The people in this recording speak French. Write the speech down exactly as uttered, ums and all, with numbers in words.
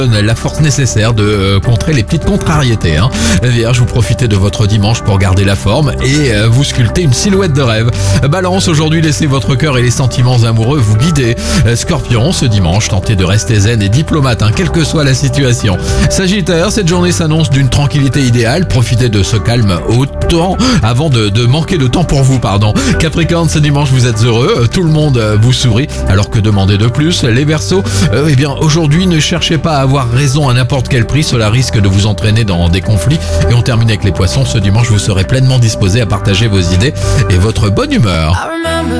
la force nécessaire de euh, contrer les petites contrariétés. Hein. Vierge, vous profitez de votre dimanche pour garder la forme et euh, vous sculptez une silhouette de rêve. Balance, aujourd'hui laissez votre cœur et les sentiments amoureux vous guider. Euh, Scorpion, ce dimanche, tentez de rester zen et diplomate, hein, quelle que soit la situation. Sagittaire, cette journée s'annonce d'une tranquillité idéale, profitez de ce calme autant avant de, de manquer de temps pour vous, pardon. Capricorne, ce dimanche vous êtes heureux, tout le monde euh, vous sourit, alors que demander de plus. Les Verseaux, euh, eh bien aujourd'hui ne cherchez pas à avoir raison à n'importe quel prix, cela risque de vous entraîner dans des conflits. Et on termine avec les Poissons, ce dimanche vous serez pleinement disposé à partager vos idées et votre bonne humeur.